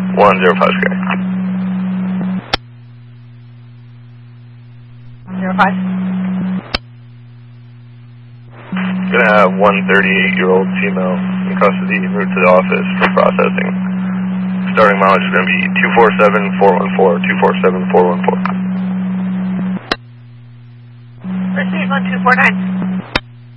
105 Sky. 105. Gonna have 138-year-old female in custody en route to the office for processing. Starting mileage is gonna be 247-414, 247-414. Receive 1249.